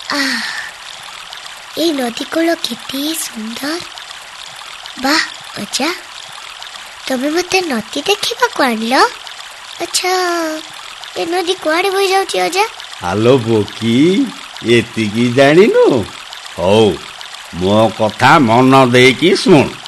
ଏ ନଦୀ କୂଳ କେତେ ସୁନ୍ଦର। ବାଃ ଅଜା, ତମେ ମତେ ନଦୀ ଦେଖିବାକୁ ଆଣିଲ? ଆଚ୍ଛା, ଏ ନଦୀ କୁଆଡେ ବୋହି ଯାଉଛି ଅଜା? ଆଲୋ ବୋକି, ଏତିକି ଜାଣିନୁ? ହଉ, ମୋ କଥା ମନ ଦେଇକି ଶୁଣ।